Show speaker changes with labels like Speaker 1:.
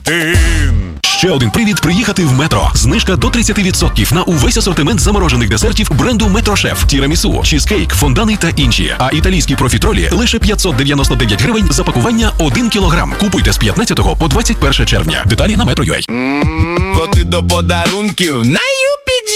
Speaker 1: Ще один привід приїхати в Метро. Знижка до 30% на увесь асортимент заморожених десертів бренду Метрошеф, тірамісу, чізкейк, фондани та інші. А італійські профітролі лише 599 гривень за пакування 1 кілограм. Купуйте з 15 по 21 червня. Деталі на Metro.ua.
Speaker 2: От і до подарунків на